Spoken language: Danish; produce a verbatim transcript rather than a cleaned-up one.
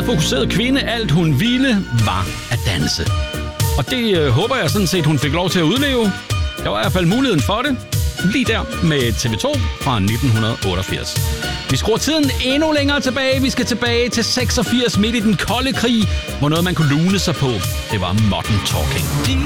fokuseret kvinde. Alt hun ville var at danse. Og det øh, håber jeg sådan set, hun fik lov til at udleve. Der var i hvert fald muligheden for det. Lige der med T V to fra nitten otteogfirs. Vi skruer tiden endnu længere tilbage. Vi skal tilbage til seksogfirs midt i den kolde krig, hvor noget man kunne lune sig på. Det var Modern Talking.